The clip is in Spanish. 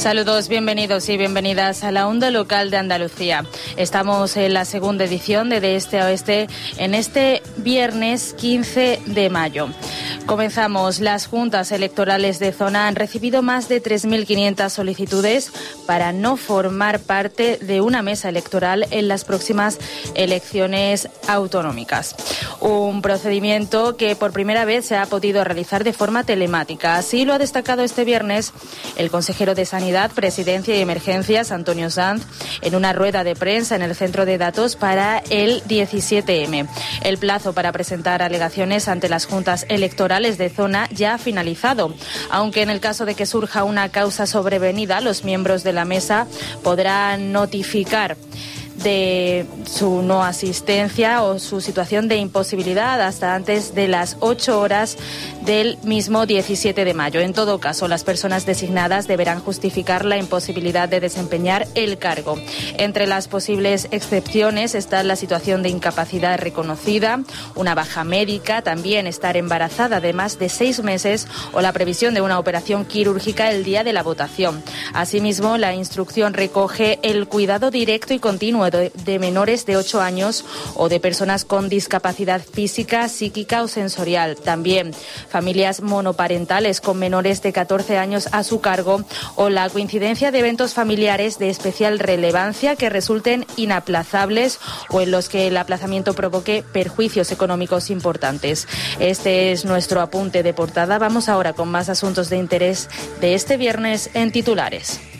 Saludos, bienvenidos y bienvenidas a la Onda Local de Andalucía. Estamos en la segunda edición de Este a Oeste en este viernes 15 de mayo. Comenzamos. Las juntas electorales de zona han recibido más de 3.500 solicitudes para no formar parte de una mesa electoral en las próximas elecciones autonómicas. Un procedimiento que por primera vez se ha podido realizar de forma telemática. Así lo ha destacado este viernes el consejero de Sanidad, Presidencia y Emergencias, Antonio Sanz, en una rueda de prensa en el Centro de Datos para el 17M. El plazo para presentar alegaciones ante las juntas electorales de zona ya ha finalizado, aunque en el caso de que surja una causa sobrevenida, los miembros de la mesa podrán notificar de su no asistencia o su situación de imposibilidad hasta antes de las 8 horas del mismo 17 de mayo. En todo caso, las personas designadas deberán justificar la imposibilidad de desempeñar el cargo. Entre las posibles excepciones está la situación de incapacidad reconocida, una baja médica, también estar embarazada de más de 6 meses o la previsión de una operación quirúrgica el día de la votación. Asimismo, la instrucción recoge el cuidado directo y continuo de menores de 8 años o de personas con discapacidad física, psíquica o sensorial. También familias monoparentales con menores de 14 años a su cargo o la coincidencia de eventos familiares de especial relevancia que resulten inaplazables o en los que el aplazamiento provoque perjuicios económicos importantes. Este es nuestro apunte de portada. Vamos ahora con más asuntos de interés de este viernes en titulares.